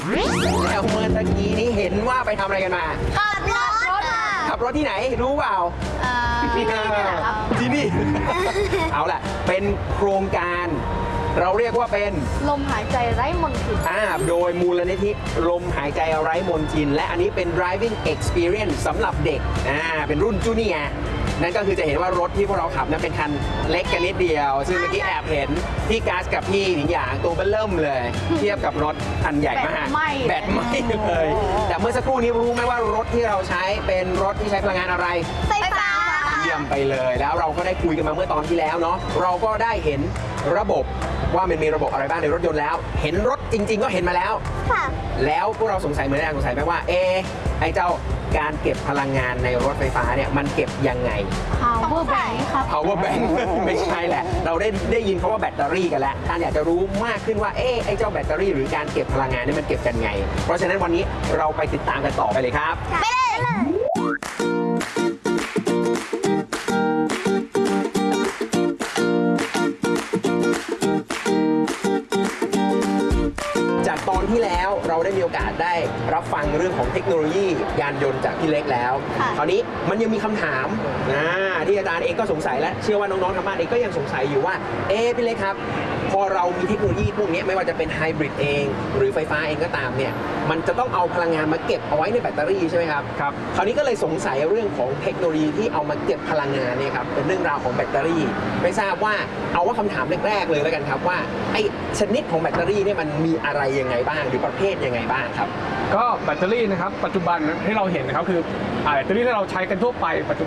แล้วเมื่อตะกี้นี้เห็นว่าไปทำอะไรกันมาขับรถค่ะขับรถที่ไหนรู้เปล่าที่นี่แหละครับที่นี่ เอาล่ะเป็นโครงการเราเรียกว่าเป็นลมหายใจไร้มนทินโดยมูลนิธิลมหายใจไร้มนทินและอันนี้เป็น driving experience สำหรับเด็กเป็นรุ่นจูเนียร์นั่นก็คือจะเห็นว่ารถที่พวกเราขับนั้นเป็นคันเล็กกันนิดเดียว ซึ่งเมื่อกี้แอบเห็นพี่ก๊าซกับพี่หนิงหยางตัวเบ้อเริ่มเลย เทียบกับรถคันใหญ่มากแบตไหม้เลย แต่เมื่อสักครู่นี้รู้ไหมว่ารถที่เราใช้เป็นรถที่ใช้พลังงานอะไรไฟฟ้าเยี่ยมไปเลยแล้วเราก็ได้คุยกันมาเมื่อตอนที่แล้วเนาะเราก็ได้เห็นระบบว่ามันมีระบบอะไรบ้างในรถยนต์แล้ว เห็นรถจริง ๆ ก็เห็นมาแล้วค่ะแล้วพวกเราสงสัยเหมือนกันสงสัยไหมว่าไอ้เจ้าการเก็บพลังงานในรถไฟฟ้าเนี่ยมันเก็บยังไง power bank ครับ power bank ไม่ใช่แหละ เราได้ยินคำว่าแบตเตอรี่กันแล้วท่านอยากจะรู้มากขึ้นว่าไอ้เจ้าแบตเตอรี่หรือการเก็บพลังงานนี่มันเก็บกันไง เพราะฉะนั้นวันนี้เราไปติดตามกันต่อไปเลยครับไปเลยจากตอนที่แล้วเราได้มีโอกาสได้รับฟังเรื่องของเทคโนโลยียานยนต์จากพี่เล็กแล้วค่ะคราวนี้มันยังมีคำถามที่อาจารย์เองก็สงสัยและเชื่อว่าน้องๆทางบ้านเองก็ยังสงสัยอยู่ว่าพี่เล็กครับพอเรามีเทคโนโลยีพวกนี้ไม่ว่าจะเป็นไฮบริดเองหรือไฟฟ้าเองก็ตามเนี่ยมันจะต้องเอาพลังงานมาเก็บเอาไว้ในแบตเตอรี่ใช่ไหมครับครับคราวนี้ก็เลยสงสัยเรื่องของเทคโนโลยีที่เอามาเก็บพลังงานเนี่ยครับเป็นเรื่องราวของแบตเตอรี่ไม่ทราบว่าเอาว่าคำถามแรกๆเลยแล้วกันครับว่าไอ้ชนิดของแบตเตอรี่เนี่ยมันมีอะไรยังไงบ้างหรือประเภทยังไงบ้างครับก็แบตเตอรี่นะครับปัจจุบันที่เราเห็นนะครับคือแบตเตอรี่ที่เราใช้กันทั่วไปปัจจุ